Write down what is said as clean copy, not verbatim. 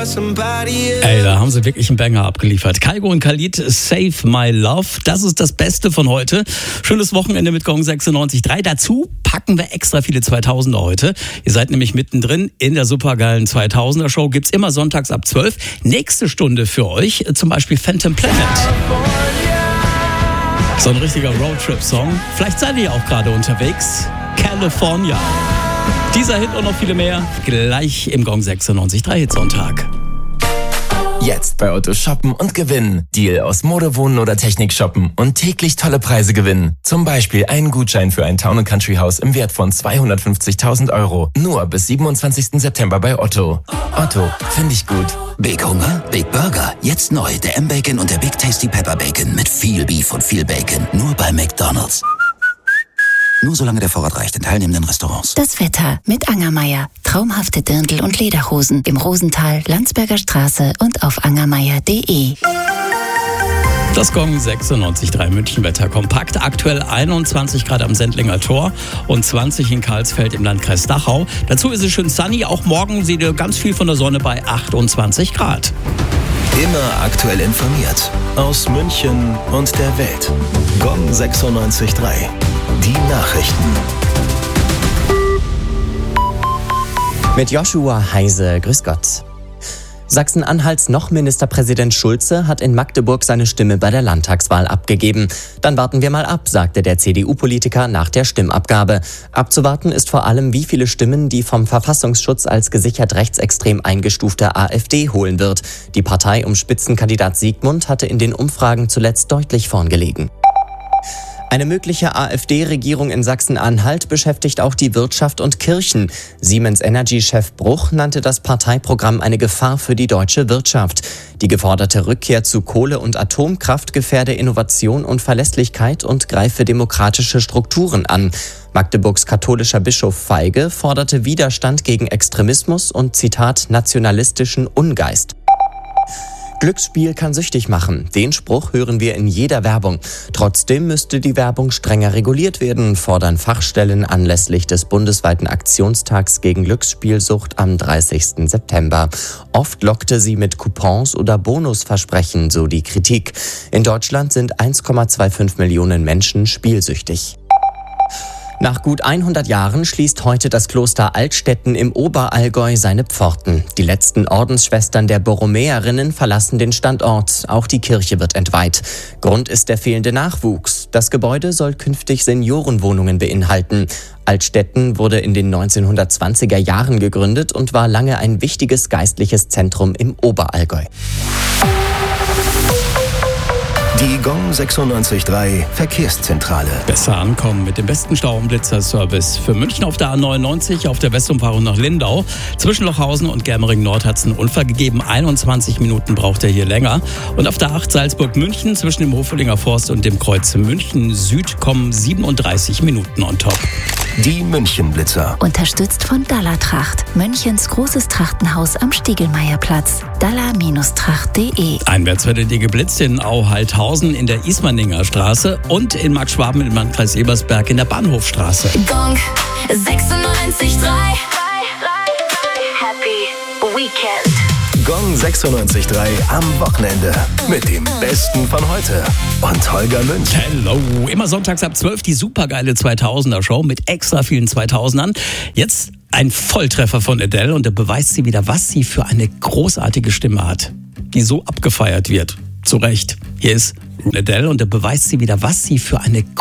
Ey, da haben sie wirklich einen Banger abgeliefert. Kygo und Khalid, Save My Love. Das ist das Beste von heute. Schönes Wochenende mit Gong 96.3. Dazu packen wir extra viele 2000er heute. Ihr seid nämlich mittendrin in der supergeilen 2000er Show. Gibt's immer sonntags ab 12. Nächste Stunde für euch zum Beispiel Phantom Planet. So ein richtiger Roadtrip-Song. Vielleicht seid ihr auch gerade unterwegs. California. Dieser Hit und noch viele mehr gleich im Gong 96.3 Hitsonntag. Jetzt bei Otto shoppen und gewinnen. Deal aus Mode, Wohnen oder Technik shoppen und täglich tolle Preise gewinnen. Zum Beispiel einen Gutschein für ein Town & Country Haus im Wert von 250.000 €. Nur bis 27. September bei Otto. Otto, finde ich gut. Big Hunger, Big Burger. Jetzt neu der M-Bacon und der Big Tasty Pepper Bacon mit viel Beef und viel Bacon. Nur bei McDonald's. Nur solange der Vorrat reicht in teilnehmenden Restaurants. Das Wetter mit Angermeier. Traumhafte Dirndl und Lederhosen im Rosental, Landsberger Straße und auf angermeier.de. Das Gong 96.3 München-Wetter kompakt. Aktuell 21 Grad am Sendlinger Tor und 20 in Karlsfeld im Landkreis Dachau. Dazu ist es schön sunny. Auch morgen seht ihr ganz viel von der Sonne bei 28 Grad. Immer aktuell informiert. Aus München und der Welt. Gong 96.3. Die Nachrichten. Mit Joshua Heise, grüß Gott. Sachsen-Anhalts noch Ministerpräsident Schulze hat in Magdeburg seine Stimme bei der Landtagswahl abgegeben. Dann warten wir mal ab, sagte der CDU-Politiker nach der Stimmabgabe. Abzuwarten ist vor allem, wie viele Stimmen die vom Verfassungsschutz als gesichert rechtsextrem eingestufte AfD holen wird. Die Partei um Spitzenkandidat Siegmund hatte in den Umfragen zuletzt deutlich vorn gelegen. Eine mögliche AfD-Regierung in Sachsen-Anhalt beschäftigt auch die Wirtschaft und Kirchen. Siemens Energy-Chef Bruch nannte das Parteiprogramm eine Gefahr für die deutsche Wirtschaft. Die geforderte Rückkehr zu Kohle- und Atomkraft gefährde Innovation und Verlässlichkeit und greife demokratische Strukturen an. Magdeburgs katholischer Bischof Feige forderte Widerstand gegen Extremismus und, Zitat, nationalistischen Ungeist. Glücksspiel kann süchtig machen. Den Spruch hören wir in jeder Werbung. Trotzdem müsste die Werbung strenger reguliert werden, fordern Fachstellen anlässlich des bundesweiten Aktionstags gegen Glücksspielsucht am 30. September. Oft lockte sie mit Coupons oder Bonusversprechen, so die Kritik. In Deutschland sind 1,25 Millionen Menschen spielsüchtig. Nach gut 100 Jahren schließt heute das Kloster Altstetten im Oberallgäu seine Pforten. Die letzten Ordensschwestern der Borromäerinnen verlassen den Standort. Auch die Kirche wird entweiht. Grund ist der fehlende Nachwuchs. Das Gebäude soll künftig Seniorenwohnungen beinhalten. Altstetten wurde in den 1920er Jahren gegründet und war lange ein wichtiges geistliches Zentrum im Oberallgäu. Die Gong 96.3 Verkehrszentrale. Besser ankommen mit dem besten Stau-und-Blitzer-Service für München auf der A99, auf der Westumfahrung nach Lindau. Zwischen Lochhausen und Germering-Nord hat es einen Unfall gegeben. 21 Minuten braucht er hier länger. Und auf der 8 Salzburg-München zwischen dem Hofelinger Forst und dem Kreuz München-Süd kommen 37 Minuten on top. Die München-Blitzer. Unterstützt von Dallertracht. Münchens großes Trachtenhaus am Stiegelmeierplatz. Daller-tracht.de. Einwärts werdet ihr geblitzt in Au-Heidhausen in der Ismaninger Straße und in Markschwaben im Landkreis Ebersberg in der Bahnhofstraße. Gong 96.3. Happy Weekend. Gong 96.3 am Wochenende. Mit dem Besten von heute. Und Holger Münch. Hello. Immer sonntags ab 12 die supergeile 2000er Show mit extra vielen 2000ern. Jetzt ein Volltreffer von Adele und da beweist sie wieder, was sie für eine großartige Stimme hat, die so abgefeiert wird. Zu Recht. Hier ist Adele und da beweist sie wieder, was sie für eine